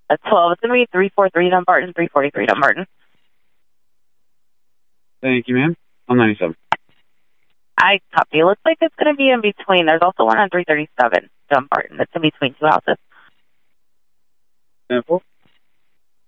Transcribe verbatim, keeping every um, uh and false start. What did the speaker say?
That's twelve. It's going to be three forty-three Dumbarton, three forty-three Dumbarton. Thank you, ma'am. I'm ninety-seven. I copy. It looks like it's going to be in between. There's also one on three thirty-seven Dumbarton. It's in between two houses. Simple.